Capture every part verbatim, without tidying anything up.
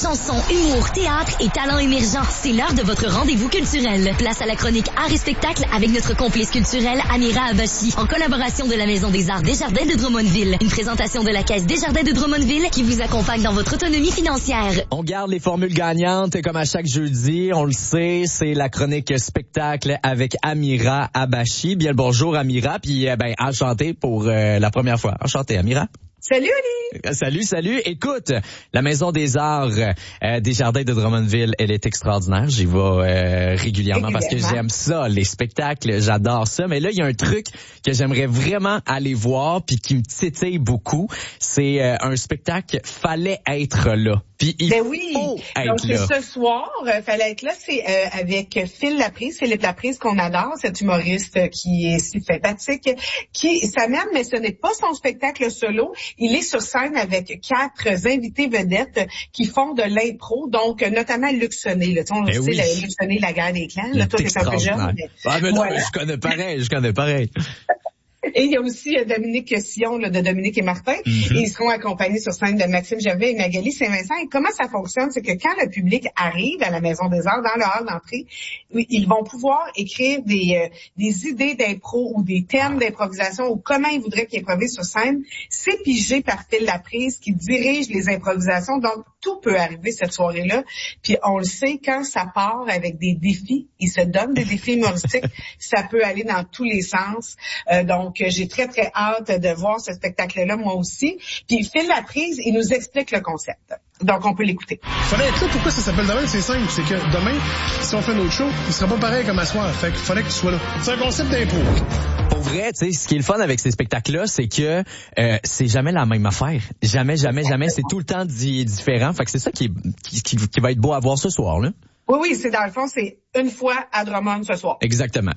Chansons, humour, théâtre et talents émergents. C'est l'heure de votre rendez-vous culturel. Place à la chronique Art et spectacle avec notre complice culturel Amira Abachi, en collaboration de la Maison des Arts Desjardins de Drummondville. Une présentation de la Caisse Desjardins de Drummondville qui vous accompagne dans votre autonomie financière. On garde les formules gagnantes comme à chaque jeudi. On le sait, c'est la chronique spectacle avec Amira Abachi. Bien le bonjour Amira, puis ben enchanté pour euh, la première fois. Enchanté Amira. Salut Ali! Salut, salut. Écoute, la Maison des Arts euh, des Jardins de Drummondville, elle est extraordinaire. J'y vais euh, régulièrement parce que j'aime ça, les spectacles, j'adore ça. Mais là, il y a un truc que j'aimerais vraiment aller voir puis qui me titille beaucoup. C'est euh, un spectacle Fallait être là. Puis il ben oui. faut être Donc, là. ce soir, euh, Fallait être là, c'est euh, avec Phil Laprise, Philippe Laprise qu'on adore, cet humoriste qui est si sympathique, qui s'amène, mais ce n'est pas son spectacle solo. Il est sur scène avec quatre invités vedettes qui font de l'impro, donc notamment Luc Sonnet. Là. Tu sais, on Ben sait, oui. le, Luc Sonnet, la guerre des clans. Là, toi, t'es un peu jeune. Mais... Ah, mais non, voilà. mais je connais pareil, je connais pareil. Et il y a aussi euh, Dominique Sion là, de Dominique et Martin. Mm-hmm. Et ils seront accompagnés sur scène de Maxime Gervais et Magali Saint-Vincent. Et comment ça fonctionne? C'est que quand le public arrive à la Maison des Arts, dans le hall d'entrée, ils vont pouvoir écrire des, euh, des idées d'impro ou des thèmes d'improvisation ou comment ils voudraient qu'ils improvisent sur scène. C'est pigé par Phil Laprise qui dirige les improvisations. Donc, tout peut arriver cette soirée-là. Puis on le sait, quand ça part avec des défis, ils se donnent des défis humoristiques, ça peut aller dans tous les sens. Euh, donc, j'ai très, très hâte de voir ce spectacle-là, moi aussi. Puis Phil Laprise, il nous explique le concept. Donc, on peut l'écouter. Fallait être là. Pourquoi ça s'appelle demain? C'est simple. C'est que demain, si on fait notre show, il sera pas pareil comme à soir. Fait qu'il fallait que tu sois là. C'est un concept d'impro. Pour vrai, tu sais, ce qui est le fun avec ces spectacles-là, c'est que euh, c'est jamais la même affaire. Jamais, jamais, jamais. C'est tout le temps di- différent. Fait que c'est ça qui, est, qui, qui, qui va être beau à voir ce soir, là. Oui, oui, c'est dans le fond, c'est une fois à Drummond ce soir. Exactement.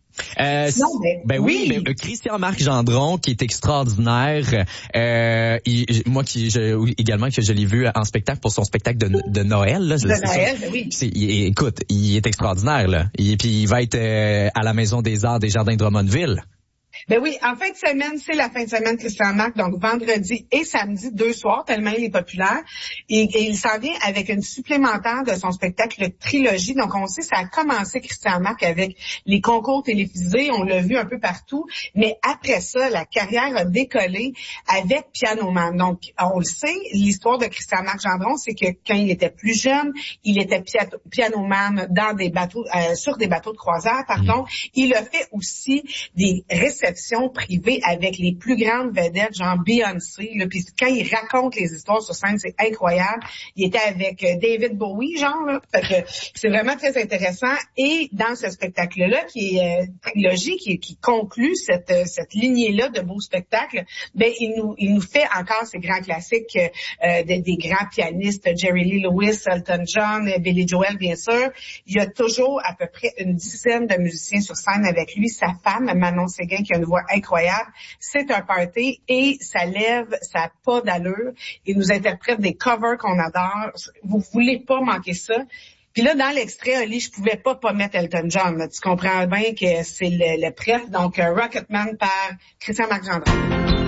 Euh, non, mais, ben oui, oui. ben, Christian-Marc Gendron qui est extraordinaire. Euh, il, moi qui je, également que je l'ai vu en spectacle pour son spectacle de, de Noël. Là, de c'est Noël, sûr, oui. C'est, il, écoute, il est extraordinaire là. Et puis il va être euh, à la Maison des Arts des Jardins de Drummondville. Ben oui, en fin de semaine, c'est la fin de semaine Christian Marc, donc vendredi et samedi, deux soirs, tellement il est populaire. Et, et il s'en vient avec une supplémentaire de son spectacle Trilogie. Donc on sait, ça a commencé Christian Marc avec les concours télévisés, on l'a vu un peu partout. Mais après ça, la carrière a décollé avec Piano Man. Donc on le sait, l'histoire de Christian Marc Gendron, c'est que quand il était plus jeune, il était pia- Piano Man dans des bateaux, euh, sur des bateaux de croisière, pardon. Mmh. Il a fait aussi des réceptions privée avec les plus grandes vedettes, genre Beyoncé. Là, puis quand il raconte les histoires sur scène, c'est incroyable. Il était avec David Bowie, genre. Là, fait que c'est vraiment très intéressant. Et dans ce spectacle-là, qui est euh, trilogie, qui, qui conclut cette cette lignée-là de beaux spectacles, ben il nous il nous fait encore ces grands classiques euh, des, des grands pianistes, Jerry Lee Lewis, Elton John, Billy Joel, bien sûr. Il y a toujours à peu près une dizaine de musiciens sur scène avec lui, sa femme Manon Séguin qui a une voix incroyable. C'est un party et ça lève, ça n'a pas d'allure. Il nous interprète des covers qu'on adore. Vous voulez pas manquer ça. Puis là, dans l'extrait, Oli, je pouvais pas pas mettre Elton John. Là. Tu comprends bien que c'est le, le prêtre. Donc, Rocketman par Christian-Marc Gendron.